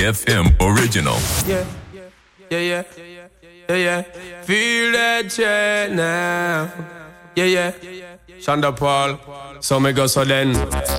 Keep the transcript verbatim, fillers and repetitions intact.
F M original. Yeah, yeah, yeah, yeah, yeah. Feel that chain now. Yeah, yeah. Shonda Paul. So me go so then.